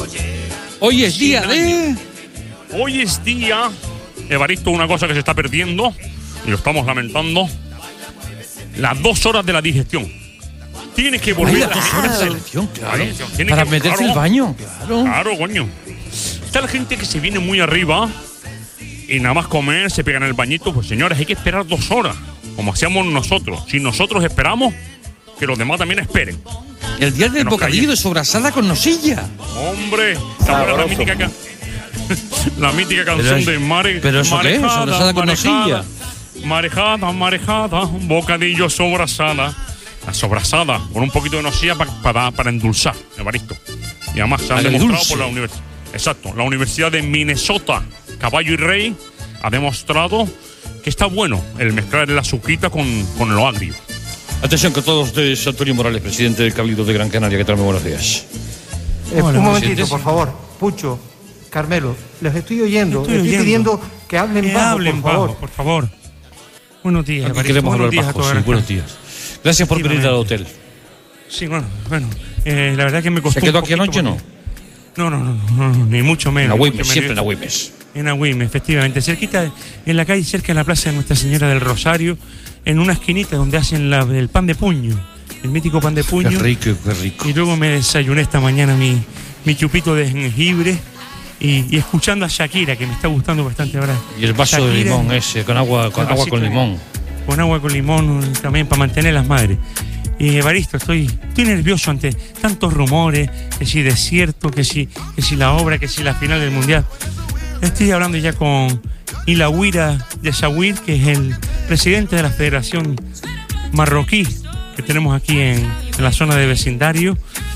Hoy es día de... Hoy es día, Evaristo, una cosa que se está perdiendo, y lo estamos lamentando, las 2 horas de la digestión. Tienes que volver a la selección, claro. Tiene Para que, meterse el baño, claro. Claro, coño. Está la gente que se viene muy arriba y nada más comer, se pegan el bañito. Pues señores, hay que esperar 2 horas, como hacíamos nosotros. Si nosotros esperamos, que los demás también esperen. El día del bocadillo de sobrasada con nocilla. Hombre, la mítica la mítica canción de Mare. ¿Pero eso qué es? ¿Sobrasada con nocilla? Marejada, un bocadillo sobrasada. La sobrasada, con un poquito de nocilla para endulzar, Evaristo. Y además se han demostrado por la universidad. Exacto, la Universidad de Minnesota, Caballo y Rey, ha demostrado que está bueno el mezclar el azuquita con lo agrio. Atención con todos ustedes, Antonio Morales, presidente del Cabildo de Gran Canaria. ¿Qué tal? Muy buenos días. Un momentito, por favor. Pucho, Carmelo, les estoy oyendo. Estoy pidiendo que hablen bajo, por favor. Buenos días, Aquí queremos hablar bajo, sí, buenos días. Gracias por venir al hotel. Sí, bueno, la verdad que me costó. ¿Se quedó aquí anoche o no? No, ni mucho menos. En Agüimes, siempre en Agüimes. En Agüimes, efectivamente. Cerquita, en la calle, cerca de la plaza de Nuestra Señora del Rosario, en una esquinita donde hacen el pan de puño, el mítico pan de puño. Qué rico, qué rico. Y luego me desayuné esta mañana mi chupito de jengibre y escuchando a Shakira, que me está gustando bastante ahora. Y el vaso Shakira, de limón ese, con agua con limón. Con agua con limón también para mantener las madres. Y Evaristo, estoy nervioso ante tantos rumores, que si desierto, que si la obra, que si la final del Mundial. Estoy hablando ya con Ilawira Yeshawir, que es el presidente de la Federación Marroquí que tenemos aquí en la zona de vecindario,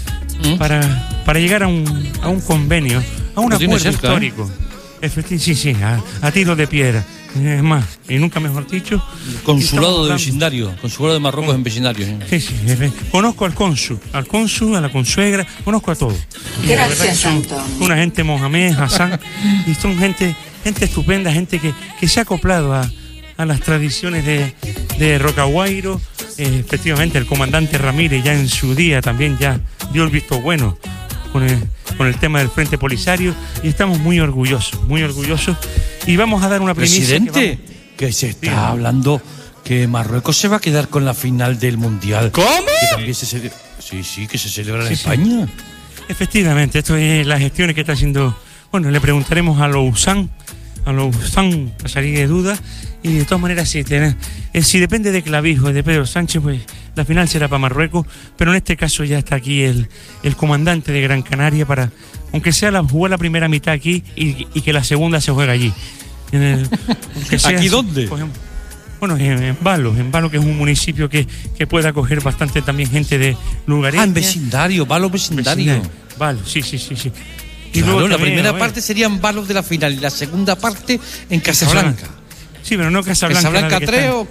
para llegar a un convenio, a un acuerdo cerca, histórico. Sí, a tiro de piedra. Es más, y nunca mejor dicho. Consulado de vecindario, consulado de Marruecos en vecindario. Sí. Conozco al cónsul, a la consuegra, conozco a todos. Gracias, Antonio. Una gente Mohamed, Hassan, y son gente estupenda, gente que se ha acoplado a las tradiciones de Rocahuairo. Efectivamente, el comandante Ramírez ya en su día también ya dio el visto bueno con el tema del Frente Polisario, y estamos muy orgullosos. Y vamos a dar una primicia. Presidente, que se está hablando que Marruecos se va a quedar con la final del Mundial. ¿Cómo? Que también se celebra. Sí, que se celebra en España. Efectivamente, esto es las gestiones que está haciendo. Bueno, le preguntaremos a Lausanne, para salir de duda. Y de todas maneras, si depende de Clavijo y de Pedro Sánchez, pues la final será para Marruecos. Pero en este caso ya está aquí el comandante de Gran Canaria para, aunque sea jugar la primera mitad aquí y que la segunda se juega allí. ¿Aquí dónde? Por ejemplo, bueno, en Valo, que es un municipio que puede acoger bastante también gente de lugares. En vecindario, Valo vecindario. Valo, sí. Y claro, luego la primera parte serían Valos de la final y la segunda parte en Casablanca. Sí, pero no Casablanca. Casablanca 3 o...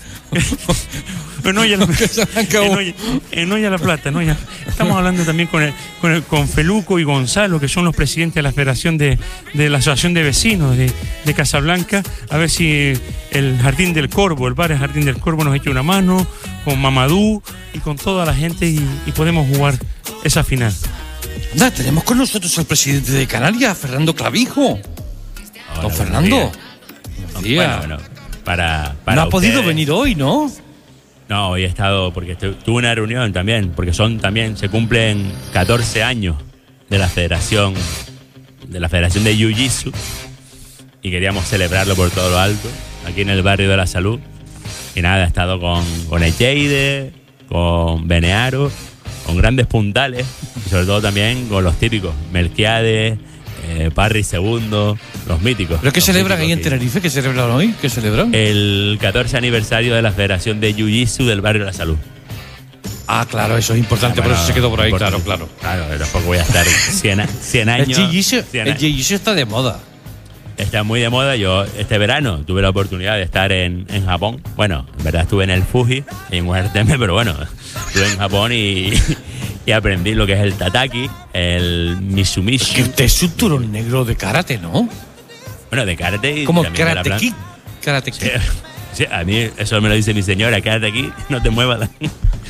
En Olla La Plata, ¿no? Ya. Estamos hablando también con Feluco y Gonzalo, que son los presidentes de la Federación de la Asociación de Vecinos de Casablanca, a ver si el Jardín del Corvo, el bar Jardín del Corvo nos echa una mano, con Mamadou y con toda la gente, y podemos jugar esa final. Tenemos con nosotros al presidente de Canarias, Fernando Clavijo. Hola, don Fernando. Bueno, para no ha podido venir hoy, ¿no? No, hoy he estado porque tuve una reunión también, porque se cumplen 14 años de la Federación de Jiu-Jitsu, y queríamos celebrarlo por todo lo alto, aquí en el barrio de la Salud. Y nada, he estado con Echeide, con Benearo, con grandes puntales, y sobre todo también con los típicos, Melquiades, Parry II, los míticos. ¿Pero qué celebran ahí en Tenerife? ¿Qué celebran hoy? ¿Qué celebran? El 14 aniversario de la Federación de Jiu-Jitsu del barrio de la Salud. Ah, claro, eso es importante, por eso se quedó por ahí, claro. Claro, tampoco voy a estar 100 años. El Jiu-Jitsu está de moda. Está muy de moda. Yo este verano tuve la oportunidad de estar en Japón. Bueno, en verdad estuve en el Fuji, en Muerteme, pero bueno, estuve en Japón y aprendí lo que es el tataki, el mitsumishi. Que usted es cinturón negro de karate, ¿no? Bueno, de karate. Como karate kid. Karate kid. Sí, a mí eso me lo dice mi señora, quédate aquí, no te muevas.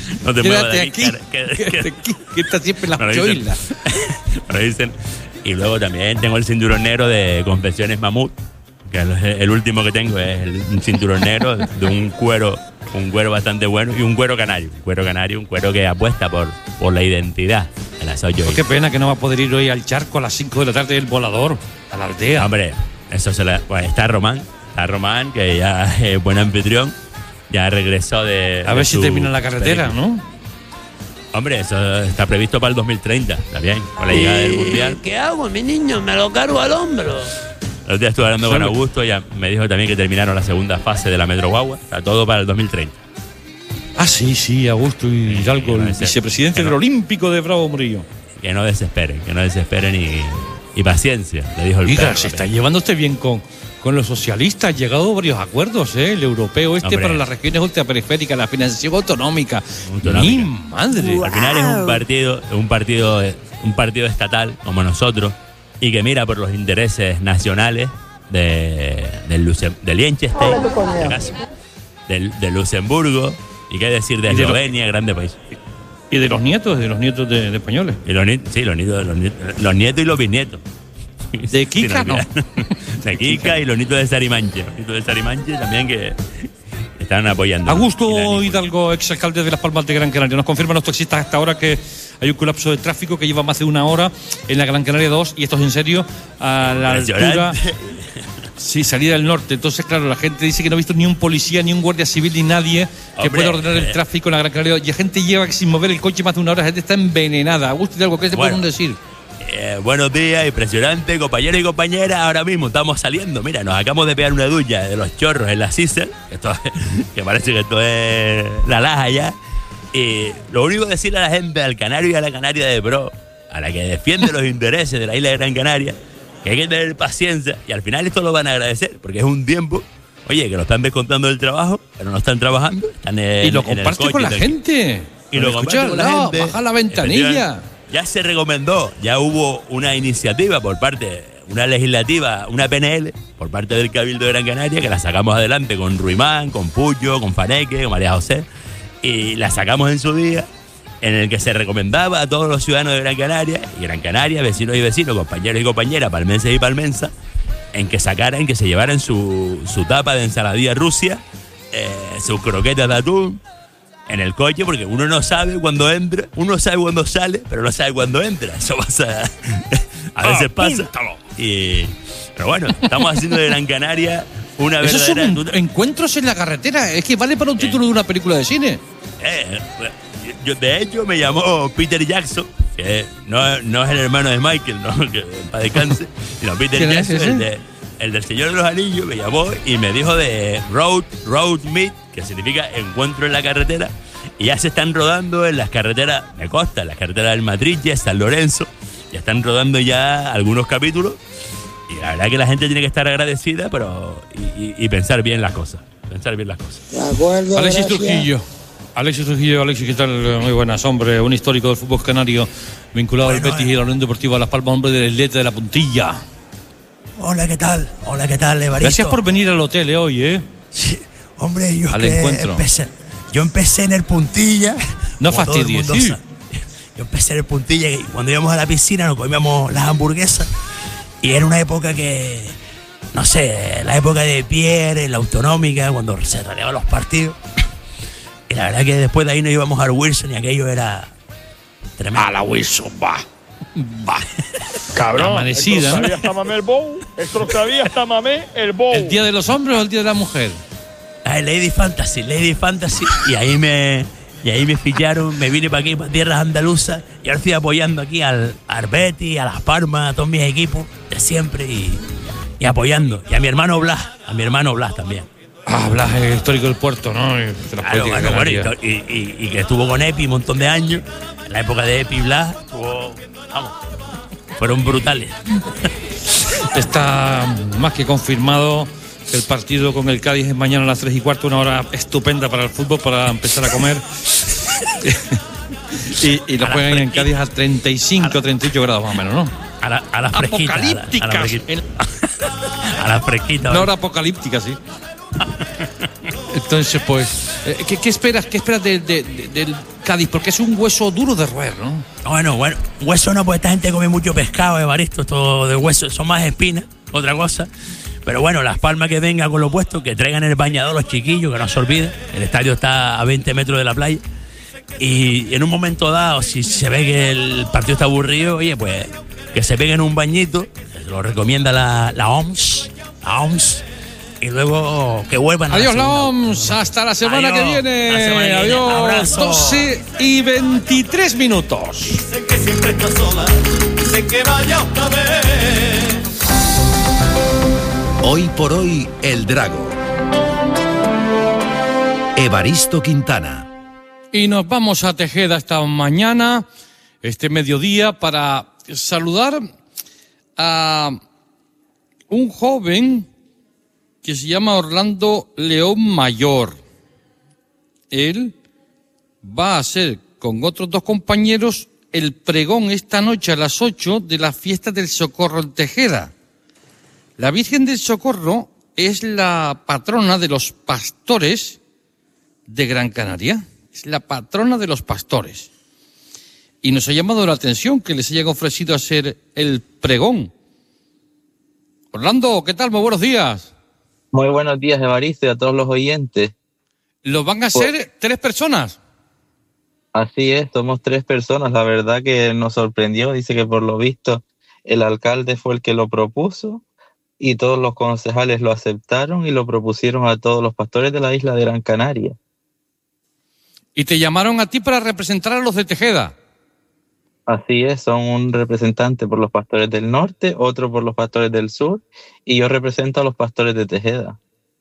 No te muevas de aquí. Quédate aquí, que está siempre en las choilas. Me lo dicen. Y luego también tengo el cinturón negro de Confesiones Mamut, que el último que tengo es un cinturón negro de un cuero bastante bueno y un cuero canario. Un cuero que apuesta por la identidad de las 8. Qué pena que no va a poder ir hoy al charco a las 5 de la tarde del Volador, a la aldea. Hombre, eso pues está Román, que ya es buen anfitrión. Ya regresó de... A ver si termina la carretera, ¿no? Hombre, eso está previsto para el 2030, está bien, con la llegada del Mundial. ¿Qué hago, mi niño? Me lo cargo al hombro. El otro día estuve hablando con Augusto, ya me dijo también que terminaron la segunda fase de la Metro Guagua, está todo para el 2030. Ah, sí, Augusto Hidalgo, el vicepresidente del Olímpico de Bravo Murillo. Que no desesperen y paciencia, le dijo el perro. Se está llevando usted bien con los socialistas, han llegado a varios acuerdos, el europeo para las regiones ultraperiféricas, la financiación autonómica. ¡Mi madre! Al final es un partido estatal como nosotros y que mira por los intereses nacionales de Liechtenstein, de Luxemburgo y qué decir de Eslovenia, grande país. Y de los nietos de españoles. Y los nietos y los bisnietos. De Kika, no. De Kika y los nietos de Sarimanche. Los nietos de Sarimanche también que están apoyando. Augusto Hidalgo, exalcalde de Las Palmas de Gran Canaria. Nos confirman los taxistas hasta ahora que hay un colapso de tráfico que lleva más de una hora en la Gran Canaria 2, y esto es en serio, a la altura... Sí, salida del norte. Entonces, claro, la gente dice que no ha visto ni un policía, ni un guardia civil, ni nadie que pueda ordenar el tráfico en la Gran Canaria. Y la gente lleva sin mover el coche más de una hora. La gente está envenenada. Augusto Hidalgo, ¿qué se pueden decir? Buenos días, impresionante, compañeros y compañeras. Ahora mismo estamos saliendo. Mira, nos acabamos de pegar una ducha de los chorros en la Cícer, que parece que esto es la Laja ya. Y lo único que decirle a la gente, al canario y a la canaria de pro, a la que defiende los intereses de la isla de Gran Canaria, que hay que tener paciencia, y al final esto lo van a agradecer, porque es un tiempo, oye, que lo están descontando del trabajo, pero no están trabajando. Y lo comparte con la gente. Y lo comparte con la gente. Baja la ventanilla. Ya se recomendó, ya hubo una iniciativa por parte, una legislativa, una PNL, por parte del Cabildo de Gran Canaria, que la sacamos adelante con Ruimán, con Puyo, con Faneque, con María José, y la sacamos en su día, en el que se recomendaba a todos los ciudadanos de Gran Canaria, vecinos y vecinos, compañeros y compañeras, palmenses y palmensas, en que se llevaran su tapa de ensaladilla Rusia, sus croquetas de atún, en el coche, porque uno no sabe cuándo entra, uno sabe cuándo sale, pero no sabe cuándo entra. Eso pasa, a veces pasa. Pero bueno, estamos haciendo de Gran Canaria una verdadera... Esos son encuentros en la carretera, es que vale para un título de una película de cine. De hecho, me llamó Peter Jackson, que no es el hermano de Michael, ¿no? Que para descanse, sino Peter Jackson, el del Señor de los Anillos, me llamó y me dijo de Road Meet, que significa encuentro en la carretera, y ya se están rodando en las carreteras de costa, en las carreteras del Matrice, San Lorenzo, ya están rodando ya algunos capítulos, y la verdad que la gente tiene que estar agradecida, pero y pensar bien las cosas, De acuerdo, Alexis Trujillo, ¿qué tal? Muy buenas, hombre, un histórico del fútbol canario, vinculado al Betis y la Unión Deportiva Las Palmas, hombre del Atleta de la Puntilla. Hola, ¿qué tal, Evaristo? Gracias por venir al hotel hoy, Sí, hombre, yo empecé en el Puntilla. No fastidies, sí. Yo empecé en el Puntilla y cuando íbamos a la piscina nos comíamos las hamburguesas. Y era una época que, no sé, la época de Pierre, la autonómica, cuando se realizaban los partidos. Y la verdad que después de ahí nos íbamos al Wilson y aquello era tremendo. A la Wilson, va. Cabrón, amanecida. Esto sabía hasta mamé el bow. Esto sabía hasta mamé el bow. ¿El día de los hombres o el día de la mujer? Lady Fantasy. Y ahí me ficharon, me vine para aquí, para tierras andaluzas, y ahora estoy apoyando aquí al Betis, a Las Palmas, a todos mis equipos de siempre y apoyando. Y a mi hermano Blas también. Blas, el histórico del puerto, ¿no? Claro, y que estuvo con Epi un montón de años. En la época de Epi y Blas, fueron brutales. Está más que confirmado que el partido con el Cádiz es mañana a las 3:15, una hora estupenda para el fútbol, para empezar a comer. y lo juegan en Cádiz a 35, 38 grados más o menos, ¿no? A las fresquitas. A las fresquitas. Una hora apocalíptica, sí. Entonces, pues, ¿qué esperas? ¿Qué esperas del Cádiz? Porque es un hueso duro de roer, ¿no? Bueno, hueso no, porque esta gente come mucho pescado, Evaristo, esto de hueso, son más espinas, otra cosa. Pero bueno, Las Palmas que venga con lo puesto, que traigan el bañador los chiquillos, que no se olviden. El estadio está a 20 metros de la playa. Y en un momento dado, si se ve que el partido está aburrido, oye, pues que se peguen un bañito, lo recomienda la OMS, y luego que vuelvan a adiós la OMS, hasta la semana que viene. Adiós. Abrazo. 12:23. Dicen que siempre está sola, dicen que vaya otra vez. Hoy por hoy, El Drago. Evaristo Quintana. Y nos vamos a Tejeda esta mañana, este mediodía, para saludar a un joven que se llama Orlando León Mayor. Él va a hacer con otros 2 compañeros el pregón esta noche a las 8 de la fiesta del Socorro en Tejeda. La Virgen del Socorro es la patrona de los pastores de Gran Canaria. Es la patrona de los pastores. Y nos ha llamado la atención que les hayan ofrecido hacer el pregón. Orlando, ¿qué tal? Muy buenos días. Muy buenos días, Evaristo, y a todos los oyentes. ¿Lo van a hacer 3 personas? Así es, somos 3 personas. La verdad que nos sorprendió. Dice que por lo visto el alcalde fue el que lo propuso y todos los concejales lo aceptaron y lo propusieron a todos los pastores de la isla de Gran Canaria. ¿Y te llamaron a ti para representar a los de Tejeda? Así es, son un representante por los pastores del norte, otro por los pastores del sur, y yo represento a los pastores de Tejeda.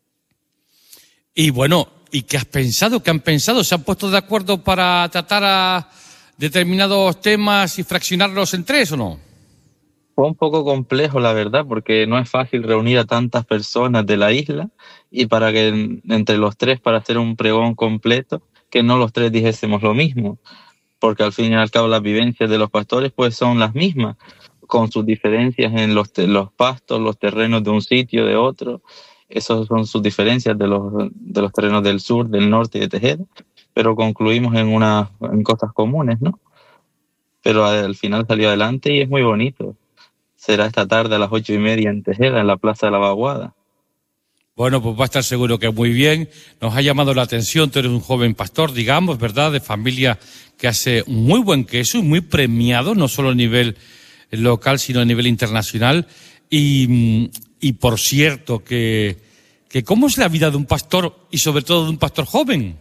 Y bueno, ¿y qué has pensado? ¿Qué han pensado? ¿Se han puesto de acuerdo para tratar a determinados temas y fraccionarlos en 3 o no? Fue un poco complejo, la verdad, porque no es fácil reunir a tantas personas de la isla y para que entre los 3 para hacer un pregón completo, que no los 3 dijésemos lo mismo, porque al fin y al cabo las vivencias de los pastores pues son las mismas, con sus diferencias en los pastos, los terrenos de un sitio, de otro. Esas son sus diferencias de los terrenos del sur, del norte y de Tejeda, pero concluimos en cosas comunes, ¿no? Pero al final salió adelante y es muy bonito. Será esta tarde a las 8:30 en Tejeda, en la Plaza de la Vaguada. Bueno, pues va a estar seguro que muy bien. Nos ha llamado la atención, tú eres un joven pastor, digamos, ¿verdad?, de familia que hace muy buen queso y muy premiado, no solo a nivel local, sino a nivel internacional. Y por cierto, que ¿cómo es la vida de un pastor y sobre todo de un pastor joven?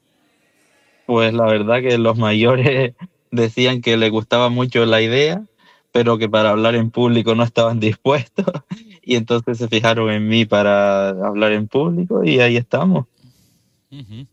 Pues la verdad que los mayores decían que les gustaba mucho la idea, pero que para hablar en público no estaban dispuestos. Y entonces se fijaron en mí para hablar en público y ahí estamos. Uh-huh.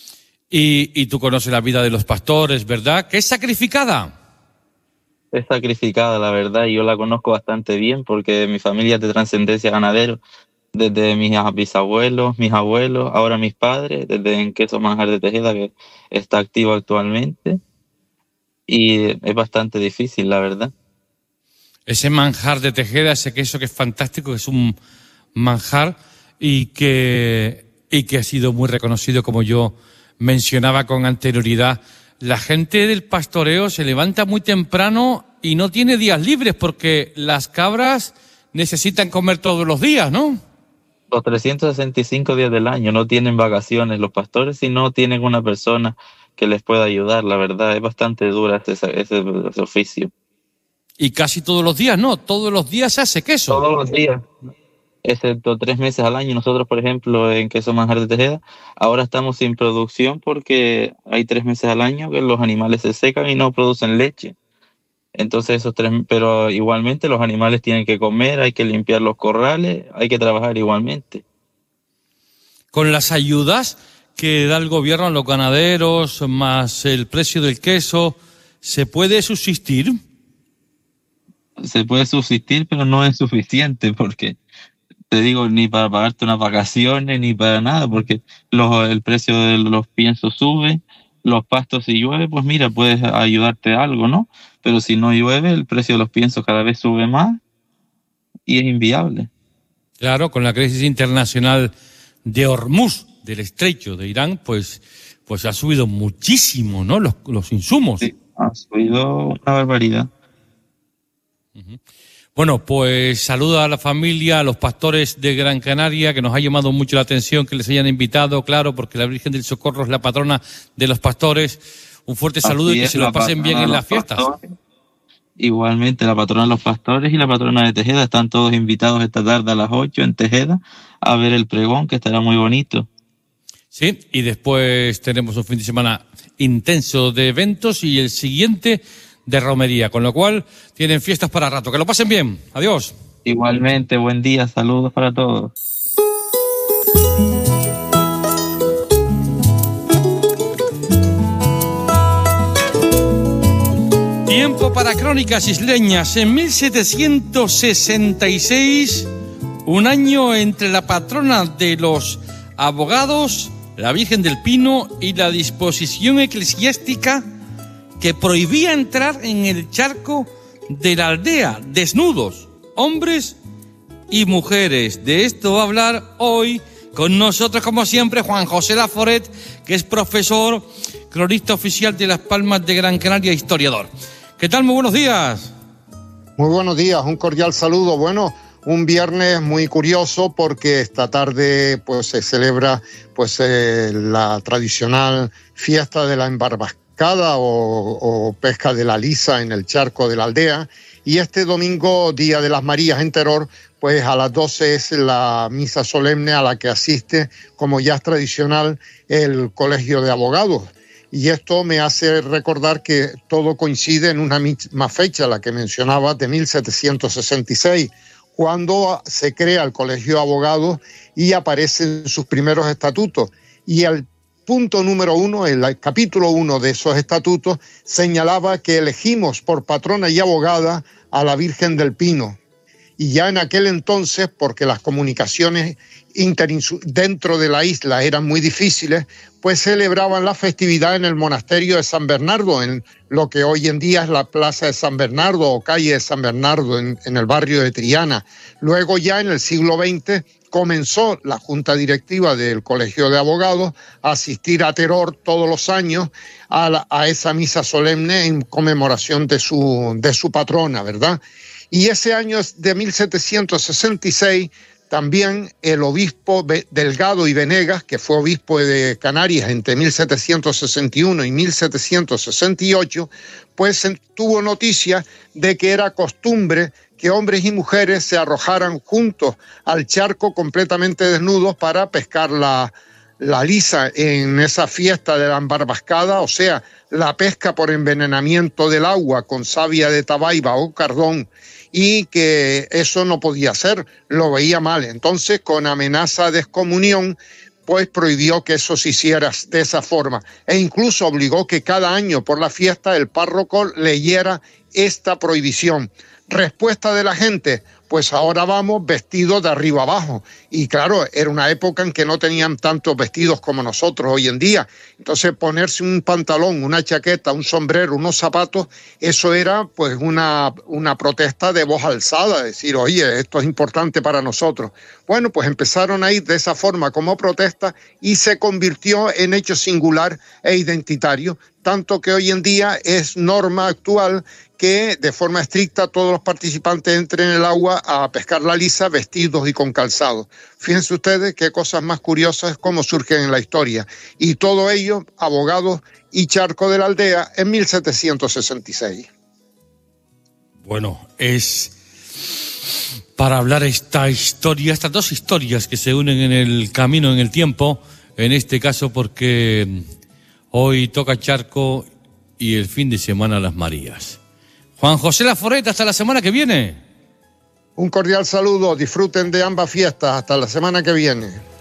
Y tú conoces la vida de los pastores, ¿verdad? ¿Que es sacrificada? Es sacrificada, la verdad, y yo la conozco bastante bien porque mi familia es de trascendencia ganadero, desde mis bisabuelos, mis abuelos, ahora mis padres, desde en Queso Manjar de Tejeda, que está activo actualmente, y es bastante difícil, la verdad. Ese manjar de Tejeda, ese queso que es fantástico, que es un manjar y que ha sido muy reconocido, como yo mencionaba con anterioridad. La gente del pastoreo se levanta muy temprano y no tiene días libres porque las cabras necesitan comer todos los días, ¿no? Los 365 días del año no tienen vacaciones los pastores y no tienen una persona que les pueda ayudar, la verdad. Es bastante dura ese oficio. Y casi todos los días, ¿no? Todos los días se hace queso. Todos los días, excepto 3 meses al año. Nosotros, por ejemplo, en Queso Manjar de Tejeda, ahora estamos sin producción porque hay 3 meses al año que los animales se secan y no producen leche. Entonces pero igualmente los animales tienen que comer, hay que limpiar los corrales, hay que trabajar igualmente. Con las ayudas que da el gobierno a los ganaderos, más el precio del queso, ¿se puede subsistir? Se puede subsistir, pero no es suficiente porque, te digo, ni para pagarte unas vacaciones, ni para nada, porque el precio de los piensos sube, los pastos si llueve, pues mira, puedes ayudarte a algo, ¿no? Pero si no llueve, el precio de los piensos cada vez sube más y es inviable. Claro, con la crisis internacional de Hormuz, del estrecho de Irán, pues pues ha subido muchísimo, ¿no? Los insumos. Sí, ha subido una barbaridad. Bueno, pues saludo a la familia, a los pastores de Gran Canaria, que nos ha llamado mucho la atención que les hayan invitado, claro, porque la Virgen del Socorro es la patrona de los pastores. Un fuerte saludo y que se lo pasen bien en las fiestas. Igualmente, la patrona de los pastores y la patrona de Tejeda están todos invitados esta tarde a las 8 en Tejeda a ver el pregón, que estará muy bonito. Sí, y después tenemos un fin de semana intenso de eventos y el siguiente de romería, con lo cual tienen fiestas para rato. Que lo pasen bien. Adiós. Igualmente, buen día, saludos para todos. Tiempo para crónicas isleñas. En 1766, un año entre la patrona de los abogados, la Virgen del Pino, y la disposición eclesiástica que prohibía entrar en el charco de la aldea desnudos, hombres y mujeres. De esto va a hablar hoy con nosotros, como siempre, Juan José Laforet, que es profesor, cronista oficial de Las Palmas de Gran Canaria, historiador. ¿Qué tal? Muy buenos días. Muy buenos días, un cordial saludo. Bueno, un viernes muy curioso porque esta tarde pues se celebra pues la tradicional fiesta de la embarbascada o pesca de la lisa en el charco de la aldea, y este domingo, Día de las Marías en Teror, pues a las 12 es la misa solemne a la que asiste, como ya es tradicional, el Colegio de Abogados. Y esto me hace recordar que todo coincide en una misma fecha, la que mencionaba, de 1766, cuando se crea el Colegio de Abogados y aparecen sus primeros estatutos. Y el punto número 1, el capítulo 1 de esos estatutos, señalaba que elegimos por patrona y abogada a la Virgen del Pino. Y ya en aquel entonces, porque las comunicaciones dentro de la isla eran muy difíciles, pues celebraban la festividad en el monasterio de San Bernardo, en lo que hoy en día es la Plaza de San Bernardo o calle de San Bernardo, en el barrio de Triana. Luego ya en el siglo XX comenzó la junta directiva del Colegio de Abogados a asistir a Teror todos los años a esa misa solemne en conmemoración de su patrona, ¿verdad? Y ese año de 1766 también el obispo Delgado y Venegas, que fue obispo de Canarias entre 1761 y 1768, pues tuvo noticia de que era costumbre que hombres y mujeres se arrojaran juntos al charco completamente desnudos para pescar la lisa en esa fiesta de la embarbascada, o sea, la pesca por envenenamiento del agua con savia de tabaiba o cardón, y que eso no podía ser, lo veía mal. Entonces, con amenaza de excomunión, pues prohibió que eso se hiciera de esa forma, e incluso obligó que cada año por la fiesta el párroco leyera esta prohibición. Respuesta de la gente: pues ahora vamos vestidos de arriba abajo. Y claro, era una época en que no tenían tantos vestidos como nosotros hoy en día. Entonces ponerse un pantalón, una chaqueta, un sombrero, unos zapatos, eso era pues una protesta de voz alzada, decir, oye, esto es importante para nosotros. Bueno, pues empezaron a ir de esa forma como protesta y se convirtió en hecho singular e identitario, tanto que hoy en día es norma actual que de forma estricta todos los participantes entren en el agua a pescar la lisa vestidos y con calzado. Fíjense ustedes qué cosas más curiosas cómo surgen en la historia. Y todo ello, Abogados y charco de la aldea, en 1766. Bueno, es para hablar esta historia, estas dos historias que se unen en el camino, en el tiempo, en este caso porque hoy toca charco y el fin de semana las Marías. Juan José Laforet, hasta la semana que viene. Un cordial saludo, disfruten de ambas fiestas, hasta la semana que viene.